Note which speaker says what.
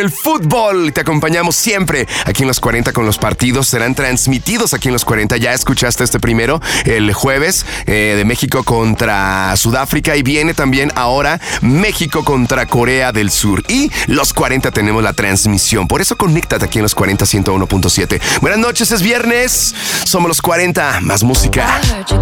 Speaker 1: El fútbol, te acompañamos siempre aquí en los 40 con los partidos. Serán transmitidos aquí en los 40. Ya escuchaste este primero, el jueves, de México contra Sudáfrica. Y viene también ahora México contra Corea del Sur. Y los 40 tenemos la transmisión. Por eso conéctate aquí en los 40 101.7. Buenas noches, es viernes. Somos los 40, más música.